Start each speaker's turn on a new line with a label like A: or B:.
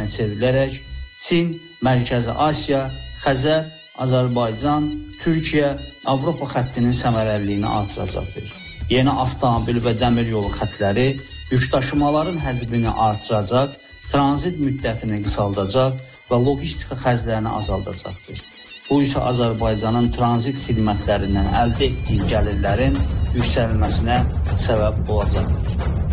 A: bölgəsinə çevrilərək Çin, Mərkəzi Asiya, Xəzər, Azərbaycan, Türkiyə, Avropa xəttinin səmərəliliyini artıracaqdır. Yeni avtomobil və dəmir yolu xətləri yükdaşımaların həcmini artıracaq, tranzit müddətini qısaldacaq və logistika xərclərini azaldacaqdır. Bu isə Azərbaycanın tranzit xidmətlərindən əldə etdiyi gəlirlərin yüksəlməsinə səbəb olacaqdır.